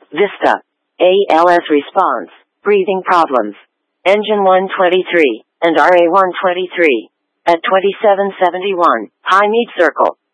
Vista. ALS response. Breathing problems. Engine 123 and RA 123 at 2771 High Mead Circle.